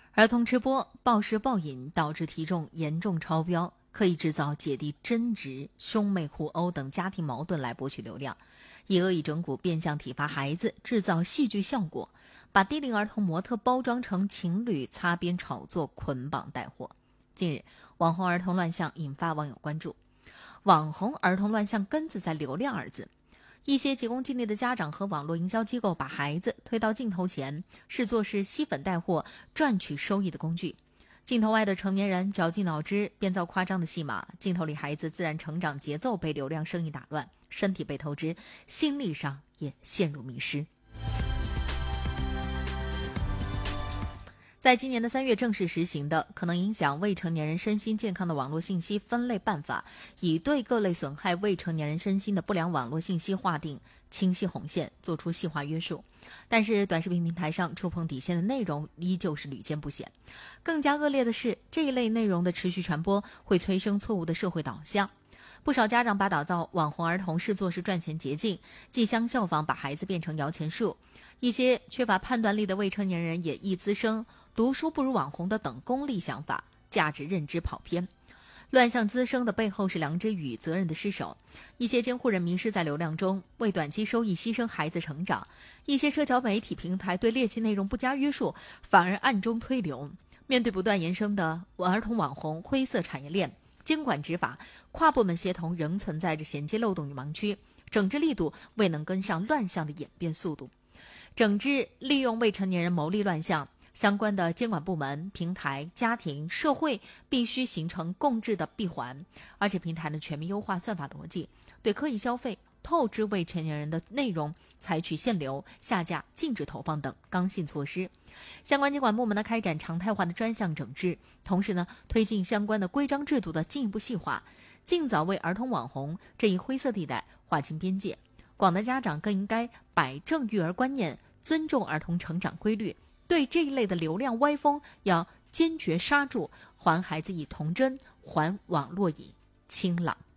儿童吃播、暴食暴饮导致体重严重超标，刻意制造姐弟争执、兄妹互殴等家庭矛盾来博取流量，以恶意整蛊变相体罚孩子，制造戏剧效果，把低龄儿童模特包装成情侣，擦边炒作，捆绑带货。近日，网红儿童乱象引发网友关注。网红儿童乱象根子在流量二字。一些急功近利的家长和网络营销机构把孩子推到镜头前，视作是吸粉带货、赚取收益的工具。镜头外的成年人绞尽脑汁编造夸张的戏码，镜头里孩子自然成长节奏被流量生意打乱，身体被透支，心理上也陷入迷失。在今年的3月正式实行的可能影响未成年人身心健康的网络信息分类办法，已对各类损害未成年人身心的不良网络信息划定清晰红线，做出细化约束。但是短视频平台上触碰底线的内容依旧是屡见不鲜。更加恶劣的是，这一类内容的持续传播会催生错误的社会导向。不少家长把打造网红儿童视作是赚钱捷径，既相效仿把孩子变成摇钱树。一些缺乏判断力的未成年人也易滋生读书不如网红的等功利想法，价值认知跑偏。乱象滋生的背后是良知与责任的失守，一些监护人迷失在流量中，为短期收益牺牲孩子成长。一些社交媒体平台对猎奇内容不加约束，反而暗中推流。面对不断延伸的儿童网红灰色产业链，监管执法、跨部门协同仍存在着衔接漏洞与盲区，整治力度未能跟上乱象的演变速度。整治利用未成年人牟利乱象，相关的监管部门、平台、家庭、社会必须形成共治的闭环，而且平台的全面优化算法逻辑，对刻意消费、透支未成年人的内容采取限流、下架、禁止投放等刚性措施。相关监管部门开展常态化的专项整治，同时推进相关的规章制度的进一步细化，尽早为儿童网红这一灰色地带划清边界。广大家长更应该摆正育儿观念，尊重儿童成长规律，对这一类的流量歪风要坚决刹住，还孩子以童真，还网络以清朗。